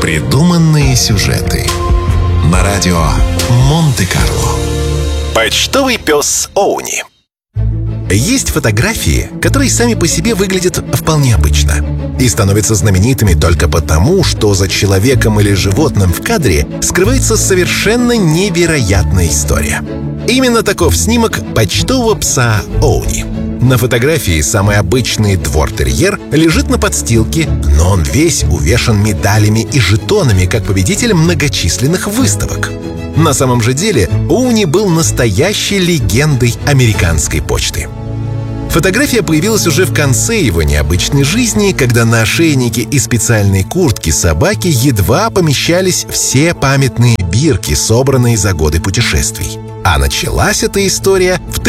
Непридуманные сюжеты на радио Монте-Карло. Почтовый пес Оуни. Есть фотографии, которые сами по себе выглядят вполне обычно и становятся знаменитыми только потому, что за человеком или животным в кадре скрывается совершенно невероятная история. Именно таков снимок почтового пса Оуни. На фотографии самый обычный двор-терьер лежит на подстилке, но он весь увешан медалями и жетонами, как победитель многочисленных выставок. На самом же деле Оуни был настоящей легендой американской почты. Фотография появилась уже в конце его необычной жизни, когда на ошейнике и специальной куртке собаки едва помещались все памятные бирки, собранные за годы путешествий. А началась эта история в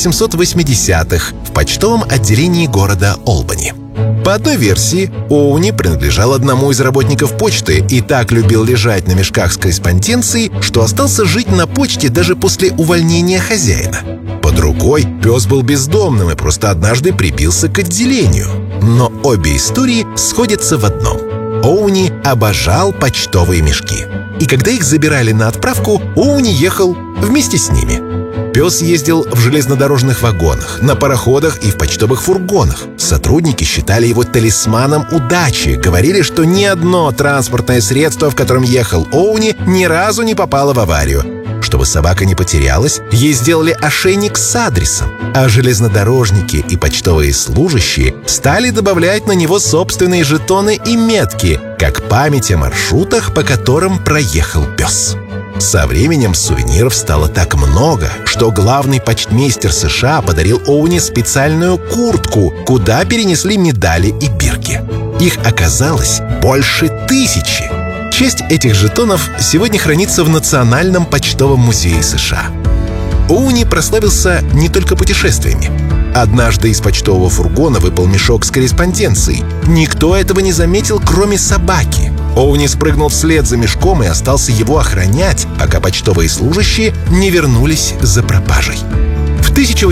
1880-х в почтовом отделении города Олбани. По одной версии, Оуни принадлежал одному из работников почты и так любил лежать на мешках с корреспонденцией, что остался жить на почте даже после увольнения хозяина. По другой, пес был бездомным и просто однажды прибился к отделению. Но обе истории сходятся в одном. Оуни обожал почтовые мешки. И когда их забирали на отправку, Оуни ехал вместе с ними. Пес ездил в железнодорожных вагонах, на пароходах и в почтовых фургонах. Сотрудники считали его талисманом удачи, говорили, что ни одно транспортное средство, в котором ехал Оуни, ни разу не попало в аварию. Чтобы собака не потерялась, ей сделали ошейник с адресом, а железнодорожники и почтовые служащие стали добавлять на него собственные жетоны и метки, как память о маршрутах, по которым проехал пес. Со временем сувениров стало так много, что главный почтмейстер США подарил Оуни специальную куртку, куда перенесли медали и бирки. Их оказалось больше 1000. Часть этих жетонов сегодня хранится в Национальном почтовом музее США. Оуни прославился не только путешествиями. Однажды из почтового фургона выпал мешок с корреспонденцией. Никто этого не заметил, кроме собаки. Оуни спрыгнул вслед за мешком и остался его охранять, пока почтовые служащие не вернулись за пропажей. В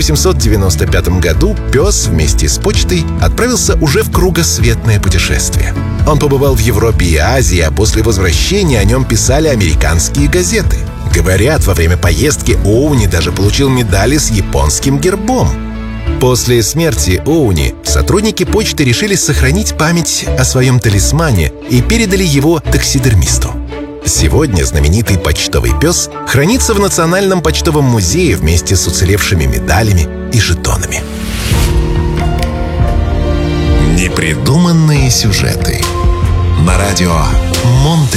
1895 году пес вместе с почтой отправился уже в кругосветное путешествие. Он побывал в Европе и Азии, а после возвращения о нем писали американские газеты. Говорят, во время поездки Оуни даже получил медали с японским гербом. После смерти Оуни сотрудники почты решили сохранить память о своем талисмане и передали его таксидермисту. Сегодня знаменитый почтовый пес хранится в Национальном почтовом музее вместе с уцелевшими медалями и жетонами. Непридуманные сюжеты на радио Монте-Карло.